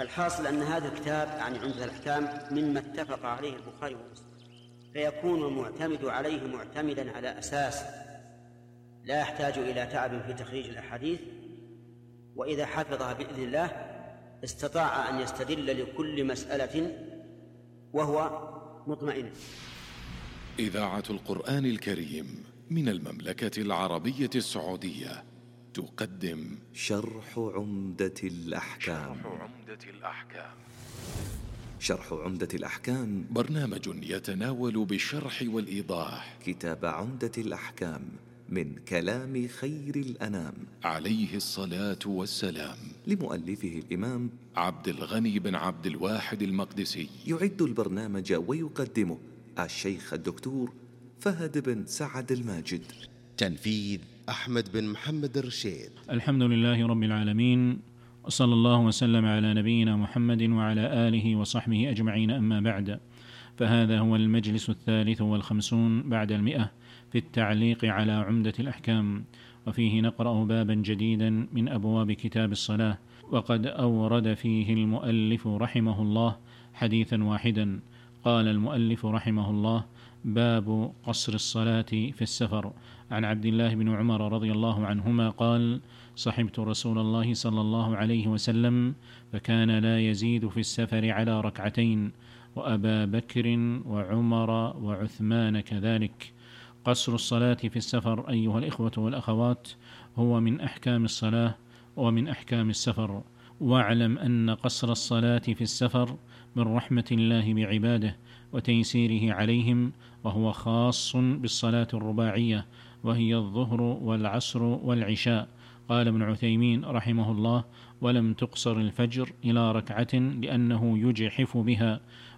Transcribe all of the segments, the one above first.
فالحاصل أن هذا الكتاب يعني عمدة الأحكام مما اتفق عليه البخاري ومسلم، فيكون المعتمد عليه معتمدا على أساس لا يحتاج إلى تعب في تخريج الأحاديث، وإذا حفظها بإذن الله استطاع أن يستدل لكل مسألة وهو مطمئن. إذاعة القرآن الكريم من المملكة العربية السعودية تقدم شرح عمدة الأحكام. شرح عمدة الأحكام برنامج يتناول بالشرح والإيضاح كتاب عمدة الأحكام من كلام خير الأنام عليه الصلاة والسلام، لمؤلفه الإمام عبد الغني بن عبد الواحد المقدسي. يعد البرنامج ويقدمه الشيخ الدكتور فهد بن سعد الماجد. تنفيذ أحمد بن محمد الرشيد. الحمد لله رب العالمين، وصلى الله وسلم على نبينا محمد وعلى آله وصحبه أجمعين، أما بعد، فهذا هو المجلس 53 بعد 100 في التعليق على عمدة الأحكام، وفيه نقرأ بابا جديدا من أبواب كتاب الصلاة، وقد أورد فيه المؤلف رحمه الله حديثا واحدا. قال المؤلف رحمه الله: باب قصر الصلاة في السفر. عن عبد الله بن عمر رضي الله عنهما قال: صحبت رسول الله صلى الله عليه وسلم فكان لا يزيد في السفر على ركعتين، وأبا بكر وعمر وعثمان كذلك. قصر الصلاة في السفر أيها الإخوة والأخوات هو من أحكام الصلاة ومن أحكام السفر، واعلم أن قصر الصلاة في السفر من رحمة الله بعباده وتيسيره عليهم، وهو خاص بالصلاة الرباعية، وهي الظهر والعصر والعشاء. قال ابن عثيمين رحمه الله: ولم تقصر الفجر إلى ركعة لأنه يجحف بها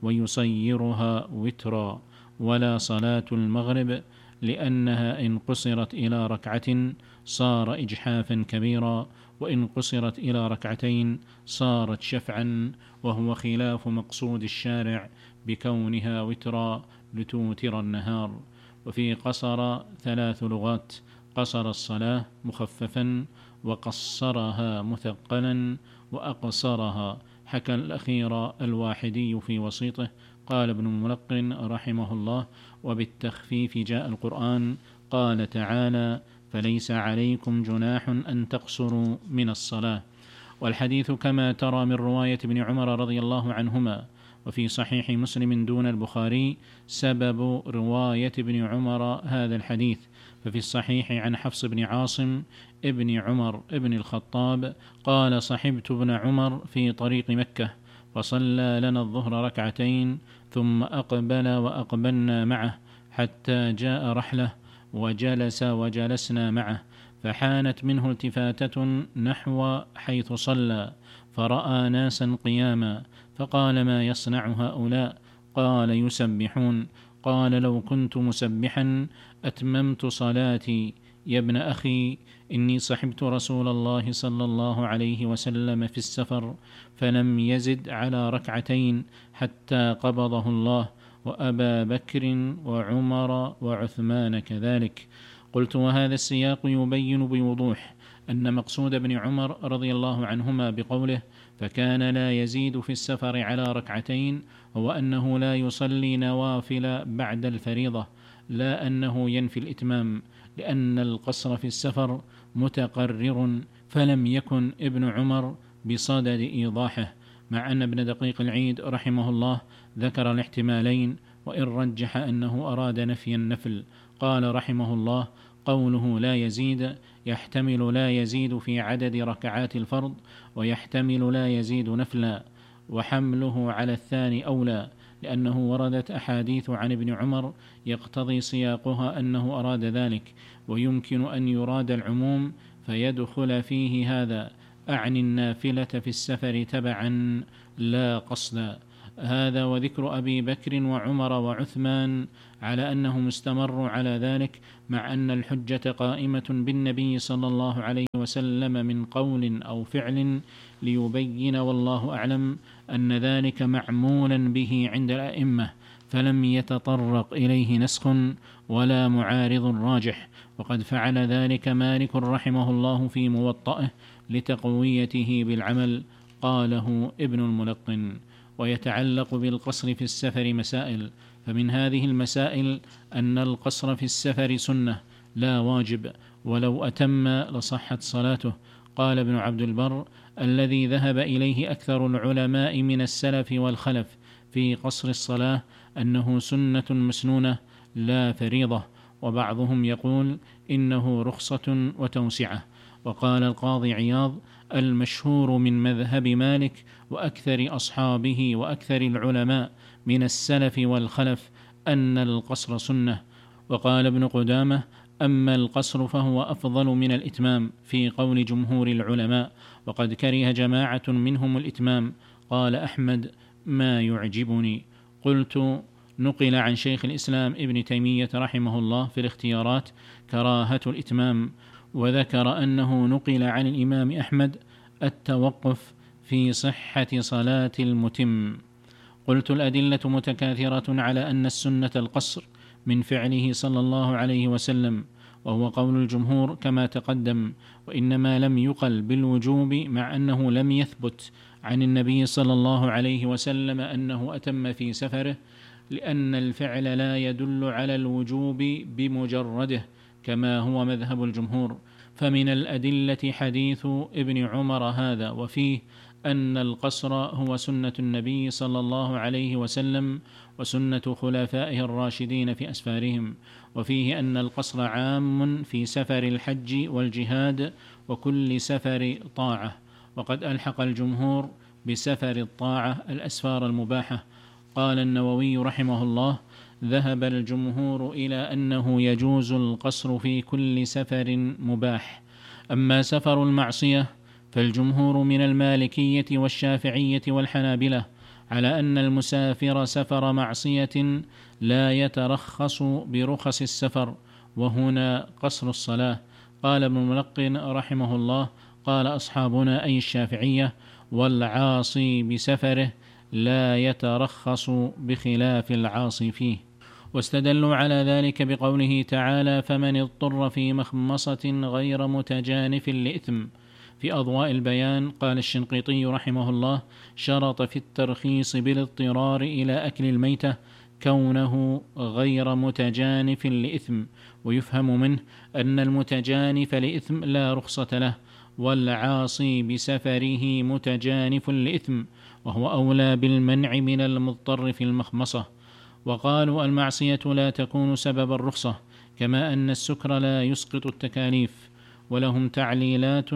ويصيرها وترا، ولا صلاة المغرب لأنها إن قصرت إلى ركعة صار إجحافا كبيرا، وإن قصرت إلى ركعتين صارت شفعا، وهو خلاف مقصود الشارع بكونها وترا لتوتر النهار. وفي قصر 3 لغات: قصر الصلاة مخففا، وقصرها مثقلا، وأقصرها. حكى الأخير الواحدي في وسيطه. قال ابن الملقن رحمه الله: وبالتخفيف جاء القرآن، قال تعالى: فليس عليكم جناح أن تقصروا من الصلاة. والحديث كما ترى من رواية ابن عمر رضي الله عنهما، وفي صحيح مسلم دون البخاري سبب رواية ابن عمر هذا الحديث. ففي الصحيح عن حفص بن عاصم ابن عمر ابن الخطاب قال: صحبت ابن عمر في طريق مكة فصلى لنا الظهر ركعتين، ثم أقبل وأقبلنا معه حتى جاء رحله وجلس وجلسنا معه، فحانت منه التفاتة نحو حيث صلى، فرأى ناسا قياما، فقال: ما يصنع هؤلاء؟ قال: يسبحون. قال: لو كنت مسبحا أتممت صلاتي. يا ابن أخي، إني صحبت رسول الله صلى الله عليه وسلم في السفر فلم يزد على ركعتين حتى قبضه الله، وأبا بكر وعمر وعثمان كذلك. قلت: وهذا السياق يبين بوضوح أن مقصود ابن عمر رضي الله عنهما بقوله فكان لا يزيد في السفر على ركعتين هو أنه لا يصلي نوافل بعد الفريضة، لا أنه ينفي الإتمام، لأن القصر في السفر متقرر، فلم يكن ابن عمر بصدد إيضاحه، مع أن ابن دقيق العيد رحمه الله ذكر الاحتمالين، وإن رجح أنه أراد نفي النفل. قال رحمه الله: قوله لا يزيد يحتمل لا يزيد في عدد ركعات الفرض، ويحتمل لا يزيد نفلا، وحمله على الثاني أولى، لأنه وردت أحاديث عن ابن عمر يقتضي سياقها أنه أراد ذلك، ويمكن أن يراد العموم فيدخل فيه هذا، أعني النافلة في السفر تبعا لا قصدا. هذا وذكر أبي بكر وعمر وعثمان على أنهم استمروا على ذلك، مع أن الحجة قائمة بالنبي صلى الله عليه وسلم من قول أو فعل، ليبين والله أعلم أن ذلك معمولا به عند الأئمة، فلم يتطرق إليه نسخ ولا معارض راجح، وقد فعل ذلك مالك رحمه الله في موطئه لتقويته بالعمل. قاله ابن الملقن. ويتعلق بالقصر في السفر مسائل، فمن هذه المسائل أن القصر في السفر سنة لا واجب، ولو أتم لصحت صلاته. قال ابن عبد البر: الذي ذهب إليه أكثر العلماء من السلف والخلف في قصر الصلاة أنه سنة مسنونة لا فريضة، وبعضهم يقول إنه رخصة وتوسعة. وقال القاضي عياض: المشهور من مذهب مالك وأكثر أصحابه وأكثر العلماء من السلف والخلف أن القصر سنة. وقال ابن قدامة: أما القصر فهو أفضل من الإتمام في قول جمهور العلماء، وقد كره جماعة منهم الإتمام. قال أحمد: ما يعجبني. قلت: نقل عن شيخ الإسلام ابن تيمية رحمه الله في الاختيارات كراهة الإتمام، وذكر أنه نقل عن الإمام أحمد التوقف في صحة صلاة المتم. قلت: الأدلة متكاثرة على أن السنة القصر من فعله صلى الله عليه وسلم، وهو قول الجمهور كما تقدم، وإنما لم يقل بالوجوب، مع أنه لم يثبت عن النبي صلى الله عليه وسلم أنه أتم في سفره، لأن الفعل لا يدل على الوجوب بمجرده كما هو مذهب الجمهور. فمن الأدلة حديث ابن عمر هذا، وفيه أن القصر هو سنة النبي صلى الله عليه وسلم وسنة خلفائه الراشدين في أسفارهم، وفيه أن القصر عام في سفر الحج والجهاد وكل سفر طاعة، وقد ألحق الجمهور بسفر الطاعة الأسفار المباحة. قال النووي رحمه الله: ذهب الجمهور إلى أنه يجوز القصر في كل سفر مباح. أما سفر المعصية فالجمهور من المالكية والشافعية والحنابلة على أن المسافر سفر معصية لا يترخص برخص السفر، وهنا قصر الصلاة. قال ابن الملقن رحمه الله: قال أصحابنا أي الشافعية: والعاصي بسفره لا يترخص بخلاف العاصي فيه. واستدلوا على ذلك بقوله تعالى: فمن اضطر في مخمصة غير متجانف لإثم. في أضواء البيان قال الشنقيطي رحمه الله: شرط في الترخيص بالاضطرار إلى أكل الميتة كونه غير متجانف لإثم، ويفهم منه أن المتجانف لإثم لا رخصة له، والعاصي بسفره متجانف لإثم، وهو أولى بالمنع من المضطر في المخمصة. وقالوا: المعصية لا تكون سبب الرخصة، كما أن السكر لا يسقط التكاليف، ولهم تعليلات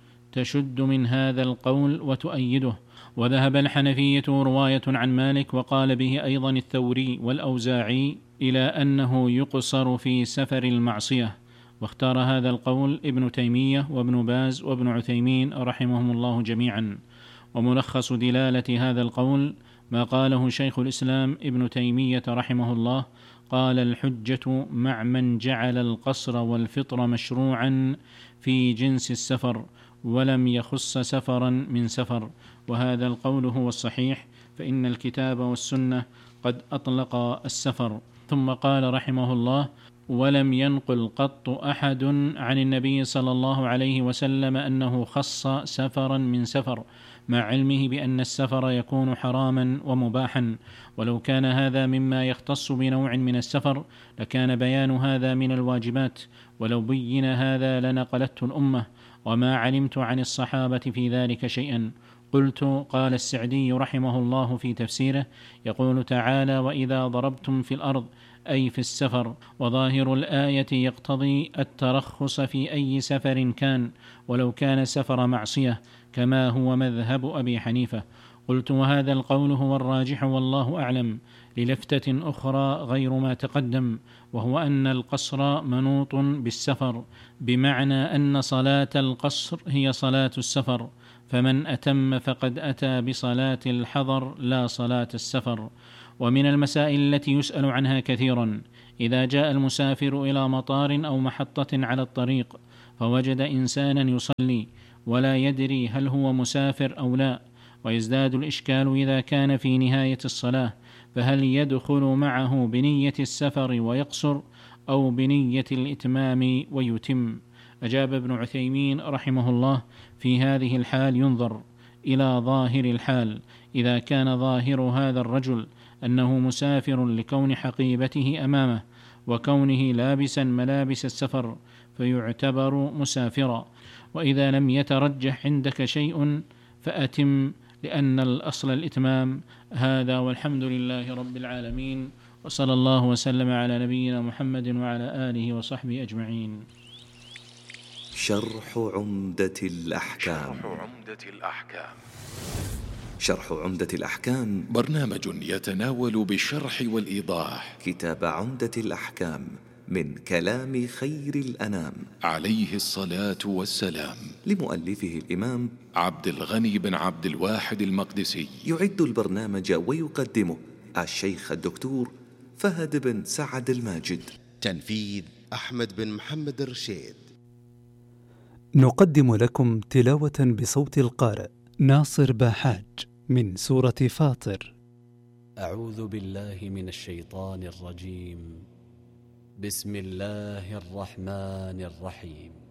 تشد من هذا القول وتؤيده. وذهب الحنفية رواية عن مالك وقال به أيضا الثوري والأوزاعي إلى أنه يقصر في سفر المعصية، واختار هذا القول ابن تيمية وابن باز وابن عثيمين رحمهم الله جميعا. وملخص دلالة هذا القول ما قاله شيخ الإسلام ابن تيمية رحمه الله: قال: الحجة مع من جعل القصر والفطر مشروعا في جنس السفر ولم يخص سفرا من سفر، وهذا القول هو الصحيح، فإن الكتاب والسنة قد أطلق السفر. ثم قال رحمه الله: ولم ينقل قط أحد عن النبي صلى الله عليه وسلم أنه خص سفرا من سفر، مع علمه بأن السفر يكون حراما ومباحا، ولو كان هذا مما يختص بنوع من السفر لكان بيان هذا من الواجبات، ولو بين هذا لنقلته الأمة، وما علمت عن الصحابة في ذلك شيئا. قلت: قال السعدي رحمه الله في تفسيره: يقول تعالى: وإذا ضربتم في الأرض، أي في السفر، وظاهر الآية يقتضي الترخص في أي سفر كان، ولو كان سفر معصية، كما هو مذهب أبي حنيفة. قلت: وهذا القول هو الراجح والله أعلم، للفتة أخرى غير ما تقدم، وهو أن القصر منوط بالسفر، بمعنى أن صلاة القصر هي صلاة السفر، فمن أتم فقد أتى بصلاة الحضر لا صلاة السفر. ومن المسائل التي يسأل عنها كثيرا: إذا جاء المسافر إلى مطار أو محطة على الطريق فوجد إنسانا يصلي ولا يدري هل هو مسافر أو لا، ويزداد الإشكال إذا كان في نهاية الصلاة، فهل يدخل معه بنية السفر ويقصر أو بنية الإتمام ويتم؟ أجاب ابن عثيمين رحمه الله: في هذه الحال ينظر، إلى ظاهر الحال. إذا كان ظاهر هذا الرجل أنه مسافر لكون حقيبته أمامه وكونه لابسا ملابس السفر فيعتبر مسافرا، وإذا لم يترجح عندك شيء فأتم، لأن الأصل الإتمام. هذا والحمد لله رب العالمين، وصلى الله وسلم على نبينا محمد وعلى آله وصحبه أجمعين. شرح عمدة الأحكام. شرح عمدة الأحكام برنامج يتناول بالشرح والإيضاح كتاب عمدة الأحكام من كلام خير الأنام عليه الصلاة والسلام، لمؤلفه الإمام عبد الغني بن عبد الواحد المقدسي. يعد البرنامج ويقدمه الشيخ الدكتور فهد بن سعد الماجد. تنفيذ أحمد بن محمد الرشيد. نقدم لكم تلاوة بصوت القارئ ناصر باحاج من سورة فاطر. أعوذ بالله من الشيطان الرجيم. بسم الله الرحمن الرحيم.